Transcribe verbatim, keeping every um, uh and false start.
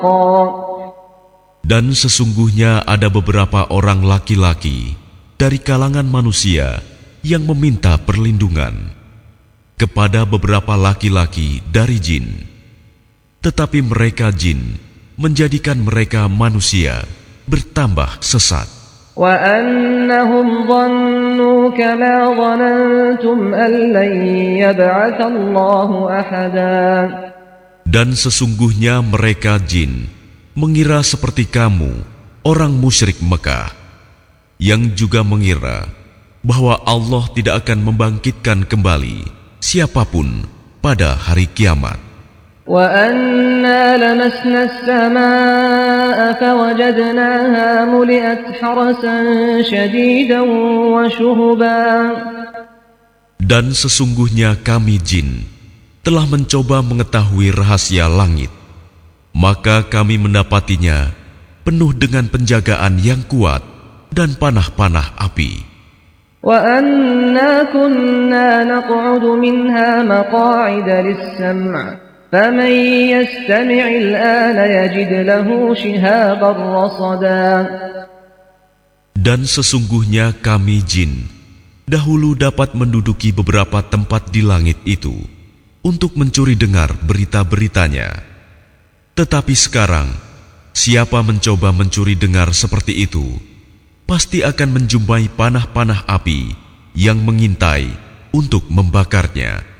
Dan sesungguhnya ada beberapa orang laki-laki dari kalangan manusia yang meminta perlindungan kepada beberapa laki-laki dari jin. Tetapi mereka jin menjadikan mereka manusia bertambah sesat. وَأَنَّهُمْ ظَنُّوا كَمَا ظَنَنْتُمْ أَنْ لَنْ يَبْعَثَ اللَّهُ أَحَدًا. Dan sesungguhnya mereka jin mengira seperti kamu, orang musyrik Mekah, yang juga mengira bahwa Allah tidak akan membangkitkan kembali siapapun pada hari kiamat. وَأَنَّا لَمَسْنَا السَّمَاءَ فَوَجَدْنَاهَا مُلِئَتْ حَرَسًا شَدِيدًا وَشُهُبًا. Dan sesungguhnya kami jin telah mencoba mengetahui rahasia langit, maka kami mendapatinya penuh dengan penjagaan yang kuat dan panah-panah api. وَأَنَّا كُنَّا نَقْعُدُ مِنْهَا مَقَاعِدَ لِلسَّمْعِ فَمَنْ يَسْتَمِعِ الْآنَ يَجِدْ لَهُ شِهَابًا رَصَدًا. Dan sesungguhnya kami jin dahulu dapat menduduki beberapa tempat di langit itu untuk mencuri dengar berita-beritanya. Tetapi sekarang, siapa mencoba mencuri dengar seperti itu, pasti akan menjumpai panah-panah api yang mengintai untuk membakarnya.